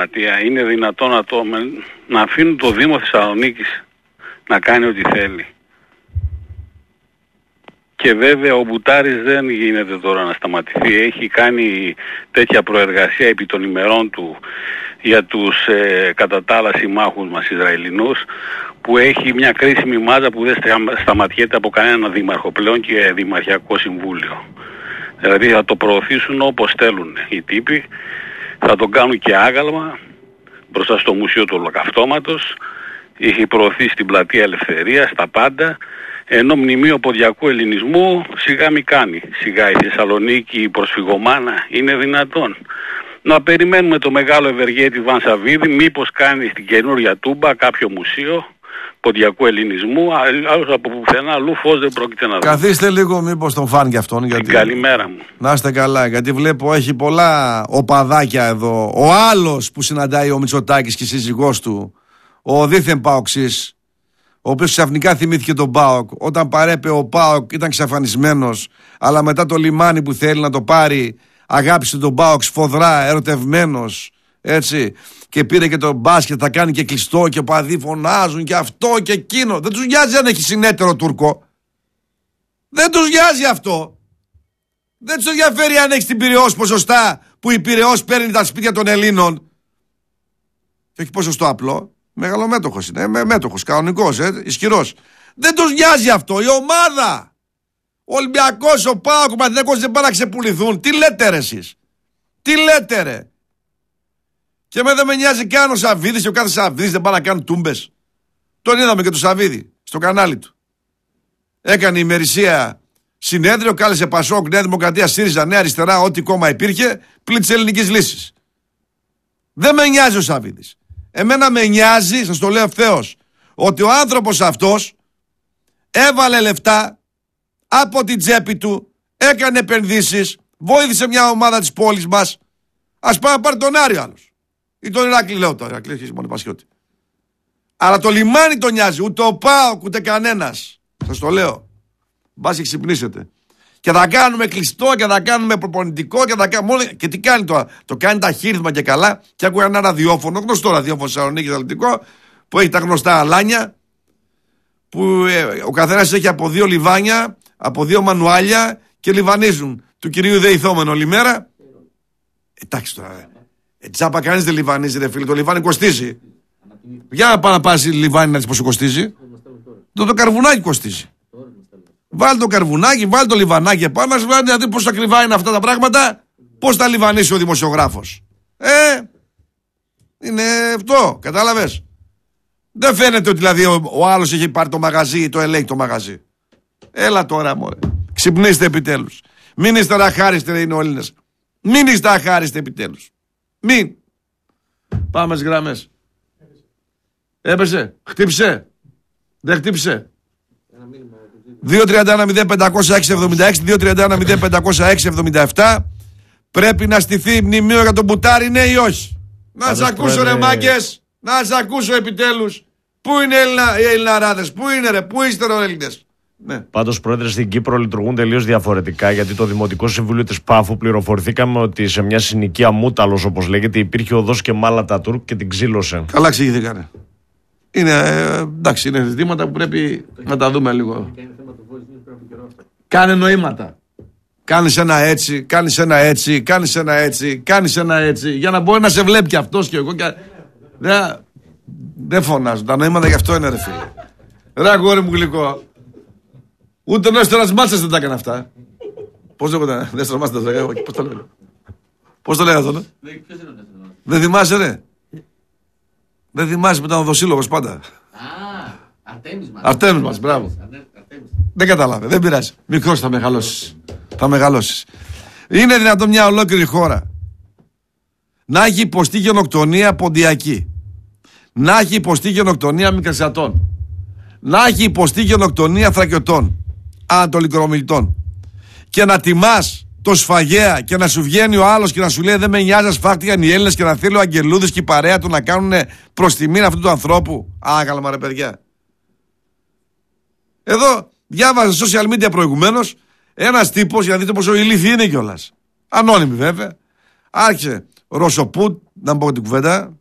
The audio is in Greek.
Είναι δυνατόν να αφήνουν το Δήμο Θεσσαλονίκης να κάνει ό,τι θέλει. Και βέβαια ο Μπουτάρης δεν γίνεται τώρα να σταματηθεί. Έχει κάνει τέτοια προεργασία επί των ημερών του για τους κατά τα άλλα συμμάχους μας Ισραηλινούς, που έχει μια κρίσιμη μάζα που δεν σταματιέται από κανέναν δήμαρχο πλέον και δημαρχιακό συμβούλιο. Δηλαδή θα το προωθήσουν όπως θέλουν οι τύποι, θα τον κάνουν και άγαλμα μπροστά στο Μουσείο του Ολοκαυτώματος, έχει προωθήσει την Πλατεία Ελευθερίας, τα πάντα, ενώ μνημείο ποδιακού ελληνισμού σιγά μη κάνει. Σιγά η Θεσσαλονίκη, η προσφυγομάνα, είναι δυνατόν. Να περιμένουμε το μεγάλο ευεργέτη Βαν Σαββίδη, μήπως κάνει στην καινούρια Τούμπα κάποιο μουσείο ποδιακού ελληνισμού, άλλως από πουθενά αλλού φως δεν πρόκειται να δει. Καθίστε λίγο, μήπως τον φάνε κι αυτόν. Γιατί... Καλημέρα μου. Να είστε καλά, γιατί βλέπω έχει πολλά οπαδάκια εδώ. Ο άλλος που συναντάει ο Μητσοτάκης και η σύζυγός του, ο δίθεν Πάοξης, ο οποίος ξαφνικά θυμήθηκε τον ΠΑΟΚ. Όταν παρέπε ο ΠΑΟΚ ήταν ξαφανισμένος, αλλά μετά το λιμάνι που θέλει να το πάρει, αγάπησε τον ΠΑΟΚ σφοδρά, ερωτευμένος, έτσι. Και πήρε και το μπάσκετ, θα κάνει και κλειστό και οπαδοί φωνάζουν και αυτό και εκείνο. Δεν τους νοιάζει αν έχει συνέτερο Τούρκο. Δεν τους νοιάζει αυτό. Δεν τους ενδιαφέρει αν έχει την Πειραιώς ποσοστά που η Πειραιώς παίρνει τα σπίτια των Ελλήνων. Και όχι ποσοστό απλό. Μεγαλομέτωχος είναι. Μέτωχος, κανονικός, ισχυρός. Δεν τους νοιάζει αυτό. Η ομάδα. Ο Ολυμπιακός, ο ΠΑΟΚ, ο Παναθηναϊκός δεν πάνε να ξεπουληθούν. Τι λέτε ρε εσείς? Τι λέτε ρε? Και εμένα δεν με νοιάζει καν ο Σαββίδης και ο κάθε Σαββίδης δεν πάνε να κάνουν τούμπες. Τον είδαμε και το Σαββίδη στο κανάλι του. Έκανε ημερησία συνέδριο, κάλεσε Πασόκ, Νέα Δημοκρατία, ΣΥΡΙΖΑ, Νέα Αριστερά, ό,τι κόμμα υπήρχε, πλην της ελληνικής λύσης. Δεν με νοιάζει ο Σαββίδης. Εμένα με νοιάζει, σας το λέω ευθέως, ότι ο άνθρωπος αυτός έβαλε λεφτά από την τσέπη του, έκανε επενδύσεις, βοήθησε μια ομάδα της πόλης μας. Ας πάμε να πάρει τον Άρη άλλος. Ή τον Ηράκλειο, λέω το Ηράκλειο, έχει μόνο Πασιώτη. Αλλά το λιμάνι τον νοιάζει, ούτε ο ΠΑΟΚ, ούτε κανένας. Σας το λέω. Μπας και ξυπνήσετε. Και θα κάνουμε κλειστό και θα κάνουμε προπονητικό και θα κάνουμε. Και τι κάνει τώρα? Το κάνει ταχύρυθμα και καλά. Και άκουγα ένα ραδιόφωνο, γνωστό ραδιόφωνο Θεσσαλονίκη αθλητικό, που έχει τα γνωστά αλάνια. Που ο καθένας έχει από 2 λιβάνια, από 2 μανουάλια και λιβανίζουν. Του κυρίου Δεϊθόμενο όλη μέρα. Εντάξει τώρα. Τσάπα κανείς δεν λιβανίζει, ρε φίλε. Το λιβάνι κοστίζει. Για να πάει να πας λιβάνι να δεις πόσο κοστίζει. Το καρβουνάκι κοστίζει. Βάλει το καρβουνάκι, βάλει το λιβανάκι επάνω, να δει πόσο ακριβά είναι αυτά τα πράγματα. Πώς τα λιβανίσει ο δημοσιογράφος. Είναι αυτό, κατάλαβες. Δεν φαίνεται ότι δηλαδή ο άλλος έχει πάρει το μαγαζί ή το ελέγχει το μαγαζί. Έλα τώρα, μωρέ. Ξυπνήστε επιτέλους. Μην είστε αχάριστοι, είναι όλοι Έλληνες. Μην είστε αχάριστοι επιτέλους. Μην. Πάμε στις γραμμές. Έπεσε. Χτύπησε. Δεν χτύπησε. 2-31-05-676, 2-31-05-677. Πρέπει να στηθεί μνημείο για τον Μπουτάρη, ναι ή όχι? Να σας ακούσω ρε μάγκες. Να σας ακούσω επιτέλους. Πού είναι οι Ελληναράδες? Πού είναι ρε? Πού είστε ρε Έλληνες? Ναι. Πάντως, Πρόεδρε, στην Κύπρο λειτουργούν τελείως διαφορετικά, γιατί το Δημοτικό Συμβούλιο της Πάφου πληροφορηθήκαμε ότι σε μια συνοικία Μούταλος, όπως λέγεται, υπήρχε οδός και μάλα τα Τούρκ και την ξύλωσε. Καλά εξηγηθήκανε. Είναι, εντάξει, είναι ζητήματα που πρέπει να τα δούμε λίγο. Κάνε νοήματα. Κάνεις ένα έτσι, κάνεις ένα έτσι, κάνεις ένα έτσι, κάνεις ένα έτσι, για να μπορεί να σε βλέπει και αυτός και εγώ. Και... Δεν φωνάζω. Τα νοήματα γι' αυτό είναι ρε φίλε. Ρε αγόρι μου γλυκό. Ούτε ο Νέστορας Μάτσας δεν τα έκανε αυτά. Πώς λέγονταν, Νέστορας Μάτσας δεν τα έκανε. Πώς το λέγανε. Πώς το λέγανε αυτό? Δεν θυμάσαι ρε? Δεν θυμάσαι που ήταν ο δοσύλλογος πάντα. Αρτέμις μας, μπράβο. Δεν κατάλαβε, δεν πειράζει. Μικρός θα μεγαλώσεις. Θα μεγαλώσεις. Είναι δυνατόν μια ολόκληρη χώρα να έχει υποστεί γενοκτονία ποντιακή, να έχει υποστεί γενοκτονία μικρασιατών, να έχει υποστεί γενοκτονία θρακιωτών, ανατολικρομιλητών, και να τιμάς το σφαγέα και να σου βγαίνει ο άλλος και να σου λέει δεν με νοιάζει, σφάχτηκαν οι Έλληνες, και να θέλει ο Αγγελούδης και η παρέα του να κάνουν προς τιμήν αυτού του ανθρώπου? Άγαλμα ρε παιδιά. Εδώ διάβαζα social media προηγουμένως ένας τύπος, για να δείτε πόσο ηλίθιοι είναι κιόλας. Ανώνυμη βέβαια. Άρχισε Ρώσο Πουτ, να πω την κουβέντα.